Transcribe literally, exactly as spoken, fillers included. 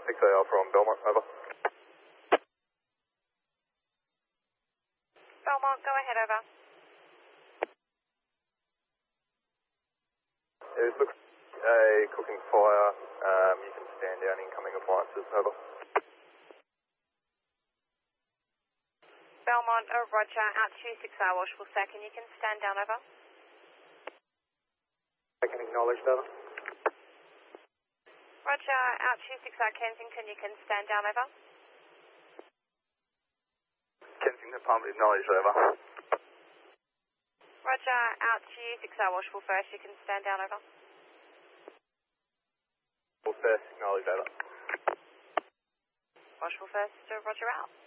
six A L from Belmont, over. Belmont, go ahead, over. It looks a cooking fire. Um, you can stand down incoming appliances, over. Belmont, oh, roger, out to six R Washable Second, you can stand down, over. I can acknowledge, over. Roger, out to six R Kensington, you can stand down, over. Kensington Pump, acknowledge, over. Roger, out to six R Washable First, you can stand down, over. Washable First, acknowledge, over. Washable First, uh, roger, out.